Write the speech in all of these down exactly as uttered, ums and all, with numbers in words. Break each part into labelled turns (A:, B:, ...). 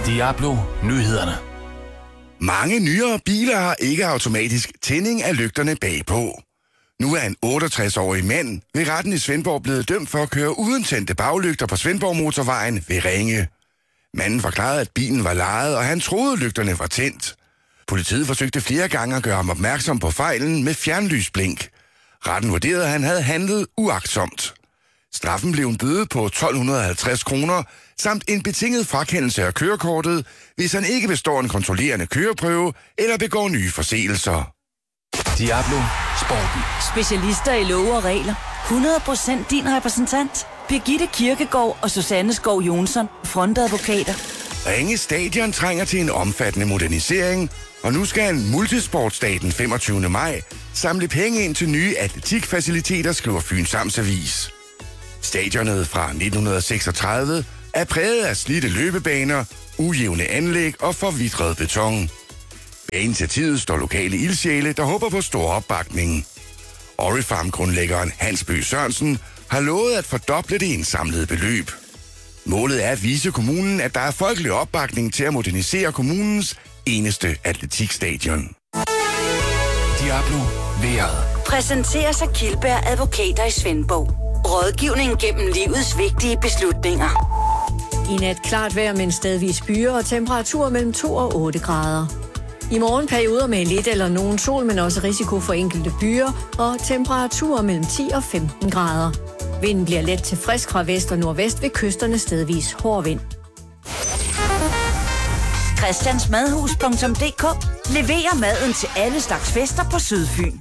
A: Diablo Nyhederne.
B: Mange nyere biler har ikke automatisk tænding af lygterne bagpå. Nu er en otteogtres-årig mand ved retten i Svendborg blevet dømt for at køre uden tændte baglygter på Svendborg Motorvejen ved Ringe. Manden forklarede, at bilen var lejet, og han troede, lygterne var tændt. Politiet forsøgte flere gange at gøre ham opmærksom på fejlen med fjernlysblink. Retten vurderede, at han havde handlet uagtsomt. Straffen blev en bøde på tolv halvtreds kroner, samt en betinget frakendelse af kørekortet, hvis han ikke består en kontrollerende køreprøve eller begår nye forseelser.
A: Diablo Sporten.
C: Specialister i love og regler. hundrede procent din repræsentant. Birgitte Kirkegaard og Susanne Skov Jonsson, frontadvokater.
B: Ringe Stadion trænger til en omfattende modernisering, og nu skal en multisportsdag den femogtyvende maj samle penge ind til nye atletikfaciliteter, skriver Fyns Amtsavis. Stadionet fra nitten seksogtredive er præget af slidte løbebaner, ujævne anlæg og forvitret beton. Bag initiativet står lokale ildsjæle, der håber på stor opbakning. Orifarm-grundlæggeren Hans Bøgh Sørensen har lovet at fordoble det indsamlede beløb. Målet er at vise kommunen, at der er folkelig opbakning til at modernisere kommunens eneste atletikstadion.
A: Diablo Vejret.
C: Præsenteres af Kildberg Advokater i Svendborg. Rådgivning gennem livets vigtige beslutninger.
D: I nat klart vejr med en stedvis byer og temperatur mellem to og otte grader. I morgen perioder med lidt eller nogen sol, men også risiko for enkelte byer og temperaturer mellem ti og femten grader. Vinden bliver let til frisk fra vest og nordvest ved kysterne stedvis hård vind.
C: Christiansmadhus punktum d k leverer maden til alle slags fester på Sydfyn.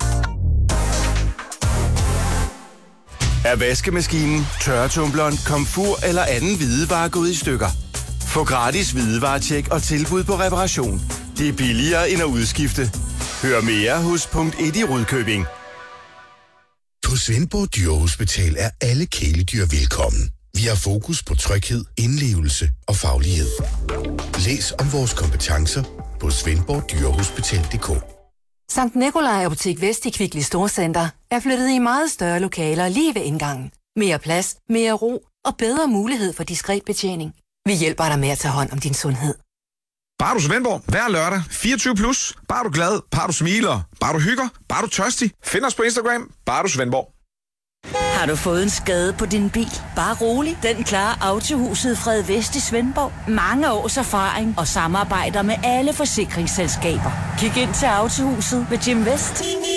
E: Er vaskemaskinen, tørretumbleren, komfur eller anden hvidevare gået i stykker? Få gratis hvidevaretjek og tilbud på reparation. Det er billigere end at udskifte. Hør mere hos punkt et i Rudkøbing.
F: På Svendborg Dyrehospital er alle kæledyr velkommen. Vi har fokus på tryghed, indlevelse og faglighed. Læs om vores kompetencer på svendborg dyrehospital punktum d k.
G: Sankt Nikolaj Apotek Vest i Kvickly Storcenter er flyttet i meget større lokaler lige ved indgangen. Mere plads, mere ro og bedre mulighed for diskret betjening. Vi hjælper dig med at tage hånd om din sundhed.
H: Bare du Svendborg, hver lørdag, fireogtyve plus. Bare du glad, bare du smiler, bare du hygger, bare du tørstig. Find os på Instagram, bare du Svendborg.
C: Har du fået en skade på din bil? Bare rolig. Den klarer Autohuset Fred Vest i Svendborg. Mange års erfaring og samarbejder med alle forsikringsselskaber. Kig ind til Autohuset med Jim Vest.